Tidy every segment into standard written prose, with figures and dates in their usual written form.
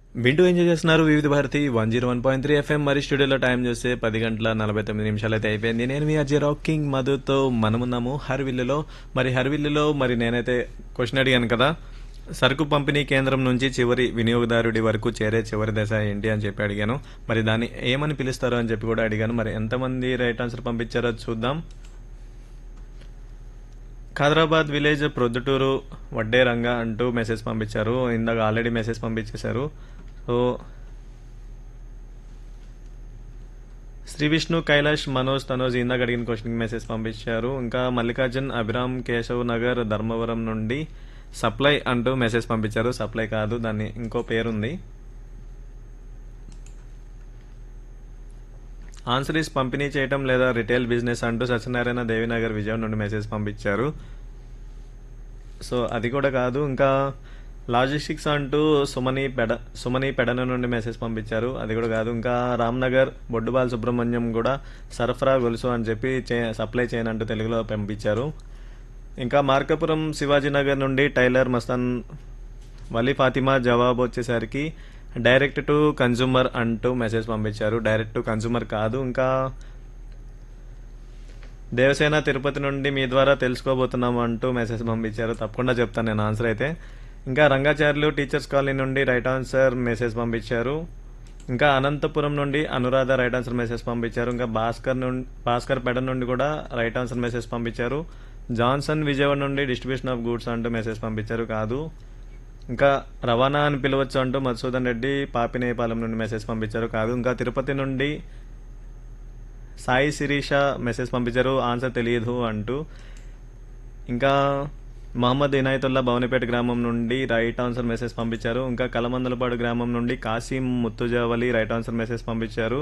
వింటూ ఎంజాయ్ చేస్తున్నారు వివిధ భారతి 101.3 ఎఫ్ఎం. మరి స్టూడియోలో టైం చూస్తే 10 గంటల 49 నిమిషాలు అయితే అయిపోయింది. నేను మీ అజయ్ రాకింగ్ మధుతో మనమున్నాము హర్విల్లులో. మరి హర్విల్లులో మరి నేనైతే క్వశ్చన్ అడిగాను కదా, సరుకు పంపిణీ కేంద్రం నుంచి చివరి వినియోగదారుడి వరకు చేరే చివరి దశ ఏంటి అని చెప్పి అడిగాను. మరి దాన్ని ఏమని పిలుస్తారు అని చెప్పి కూడా అడిగాను. మరి ఎంతమంది రైట్ ఆన్సర్ పంపించారో చూద్దాం. ఖైదరాబాద్ విలేజ్ ప్రొద్దుటూరు వడ్డే రంగా అంటూ మెసేజ్ పంపించారు. ఇందాక ఆల్రెడీ మెసేజ్ పంపించేశారు. సో శ్రీ విష్ణు కైలాష్ మనోజ్ తనోజ్ ఇందాక అడిగిన క్వశ్చన్కి మెసేజ్ పంపించారు. ఇంకా మల్లికార్జున్ అభిరామ్ కేశవ్ నగర్ ధర్మవరం నుండి సప్లై అంటూ మెసేజ్ పంపించారు. సప్లై కాదు, దాన్ని ఇంకో పేరుంది. ఆన్సర్ ఈస్ పంపిణీ చేయటం లేదా రిటైల్ బిజినెస్ అంటూ సత్యనారాయణ దేవినగర్ విజయవాడ నుండి మెసేజ్ పంపించారు. సో అది కూడా కాదు. ఇంకా లాజిస్టిక్స్ అంటూ సుమని పెడన నుండి మెసేజ్ పంపించారు. అది కూడా కాదు. ఇంకా రామ్నగర్ బొడ్డుబాల్ సుబ్రహ్మణ్యం కూడా సరఫరా గొలుసు అని చెప్పి సప్లై చేయనంటూ తెలుగులో పంపించారు. ఇంకా మార్కాపురం శివాజీనగర్ నుండి టైలర్ మస్తాన్ వలీ ఫాతిమా జవాబు వచ్చేసరికి డైరెక్ట్ టు కన్జ్యూమర్ అంటూ మెసేజ్ పంపించారు. డైరెక్ట్ టు కన్జ్యూమర్ కాదు. ఇంకా దేవసేన తిరుపతి నుండి మీ ద్వారా తెలుసుకోబోతున్నాం అంటూ మెసేజ్ పంపించారు. తప్పకుండా చెప్తాను నేను ఆన్సర్ అయితే. ఇంకా రంగాచార్యులు టీచర్స్ కాలనీ నుండి రైట్ ఆన్సర్ మెసేజ్ పంపించారు. ఇంకా అనంతపురం నుండి అనురాధ రైట్ ఆన్సర్ మెసేజ్ పంపించారు. ఇంకా భాస్కర్ పెడ నుండి కూడా రైట్ ఆన్సర్ మెసేజ్ పంపించారు. జాన్సన్ విజయవాడ నుండి డిస్ట్రిబ్యూషన్ ఆఫ్ గూడ్స్ అంటూ మెసేజ్ పంపించారు. కాదు. ఇంకా రవాణా అని పిలవచ్చు అంటూ మధుసూదన్ రెడ్డి పాపినేపాలెం నుండి మెసేజ్ పంపించారు. కాదు. ఇంకా తిరుపతి నుండి సాయి శిరీష మెసేజ్ పంపించారు. ఆన్సర్ తెలియదు అంటూ. ఇంకా మహమ్మద్ ఇనాయతుల్లా భవనిపేట గ్రామం నుండి రైట్ ఆన్సర్ మెసేజ్ పంపించారు. ఇంకా కలమందలపాడు గ్రామం నుండి Kasim Muthujavali right answer message పంపించారు.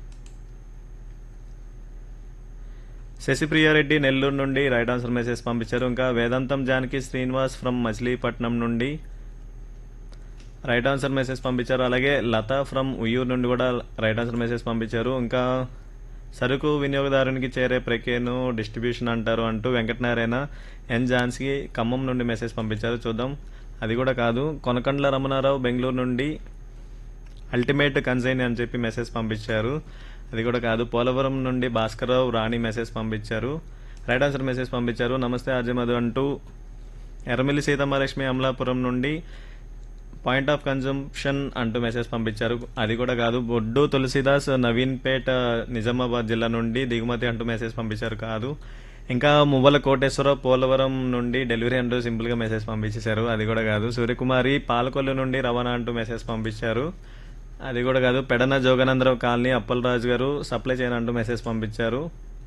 శశిప్రియారెడ్డి నెల్లూరు నుండి రైట్ ఆన్సర్ మెసేజ్ పంపించారు. ఇంకా వేదాంతం జానకి శ్రీనివాస్ ఫ్రమ్ మచిలీపట్నం నుండి రైట్ ఆన్సర్ మెసేజ్ పంపించారు. అలాగే లత ఫ్రమ్ ఉయ్యూరు నుండి కూడా రైట్ ఆన్సర్ మెసేజ్ పంపించారు. ఇంకా సరుకు వినియోగదారునికి చేరే ప్రక్రియను డిస్ట్రిబ్యూషన్ అంటారు అంటూ వెంకటనారాయణ ఎన్ ఝాన్సీ ఖమ్మం నుండి మెసేజ్ పంపించారు. చూద్దాం. అది కూడా కాదు. కొనకండ్ల రమణారావు బెంగళూరు నుండి అల్టిమేట్ కన్సైన్ అని చెప్పి మెసేజ్ పంపించారు. అది కూడా కాదు. పోలవరం నుండి భాస్కర్రావు రాణి మెసేజ్ పంపించారు. రైట్ ఆన్సర్ మెసేజ్ పంపించారు. నమస్తే ఆర్జే మధు అంటూ ఎర్రమిల్లి సీతమహాలక్ష్మి అమలాపురం నుండి పాయింట్ ఆఫ్ కన్జంప్షన్ అంటూ మెసేజ్ పంపించారు. అది కూడా కాదు. బొడ్డు తులసిదాస్ నవీన్పేట నిజామాబాద్ జిల్లా నుండి దిగుమతి అంటూ మెసేజ్ పంపించారు. కాదు. ఇంకా మువ్వల కోటేశ్వరరావు పోలవరం నుండి డెలివరీ అంటూ సింపుల్గా మెసేజ్ పంపించేశారు. అది కూడా కాదు. సూర్యకుమారి పాలకొల్లు నుండి రవాణా అంటూ మెసేజ్ పంపించారు. అది కూడా కాదు. పెడన జోగానందరావు కాలనీ అప్పలరాజు గారు సప్లై చేయనంటూ మెసేజ్ పంపించారు.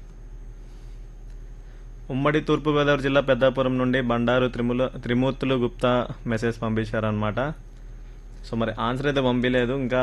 ఉమ్మడి తూర్పుగోదావరి జిల్లా పెద్దాపురం నుండి బండారు త్రిమూర్తులు గుప్తా మెసేజ్ పంపించారనమాట. సో మరి ఆన్సర్ అయితే పంపించలేదు. ఇంకా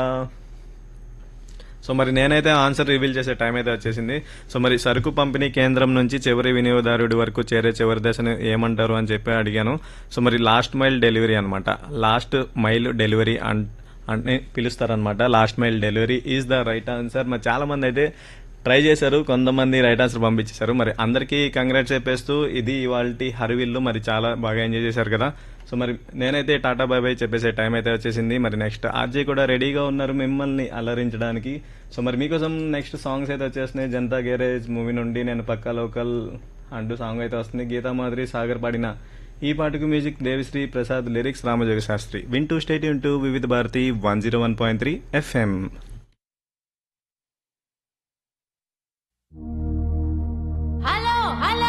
సో మరి నేనైతే ఆన్సర్ రివీల్ చేసే టైం అయితే వచ్చేసింది. సో మరి సరుకు పంపిణీ కేంద్రం నుంచి చివరి వినియోగదారుడి వరకు చేరే చివరి దశను ఏమంటారు అని చెప్పి అడిగాను. సో మరి లాస్ట్ మైల్ డెలివరీ అనమాట. లాస్ట్ మైల్ డెలివరీ అని పిలుస్తారనమాట. Last mile delivery is the right answer. మరి చాలా మంది అయితే ట్రై చేశారు, కొంతమంది రైట్ ఆన్సర్ పంపించేశారు. మరి అందరికీ కంగ్రాట్స్ చెప్పేస్తూ ఇది ఇవాల్టి హర్విల్లు. మరి చాలా బాగా ఎంజాయ్ చేశారు కదా. సో మరి నేనైతే టాటా బై బై చెప్పేసే టైం అయితే వచ్చేసింది. మరి నెక్స్ట్ ఆర్జే కూడా రెడీగా ఉన్నారు మిమ్మల్ని అలరించడానికి. సో మరి మీకోసం నెక్స్ట్ సాంగ్స్ అయితే వచ్చేస్తున్నాయి. జనతా గ్యారేజ్ మూవీ నుండి నేను పక్కా లోకల్ అంటూ సాంగ్ అయితే వస్తుంది. గీతామాధురి సాగర్ పాడిన ఈ పాటకు మ్యూజిక్ దేవిశ్రీ ప్రసాద్, లిరిక్స్ రామజోగ శాస్త్రి. వింటూ స్టేట్ వివిధ భారతి 101.3 FM.